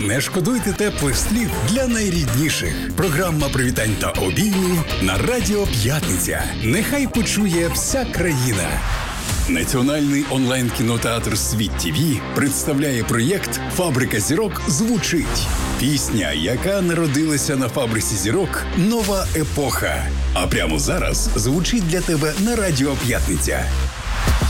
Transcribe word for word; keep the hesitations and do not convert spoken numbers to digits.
Не шкодуйте теплих слів для найрідніших. Програма привітань та обіймів на Радіо П'ятниця. Нехай почує вся країна. Національний онлайн-кінотеатр «Світ ТІВІ» представляє проєкт «Фабрика зірок звучить». Пісня, яка народилася на фабриці зірок «Нова епоха». А прямо зараз звучить для тебе на Радіо П'ятниця.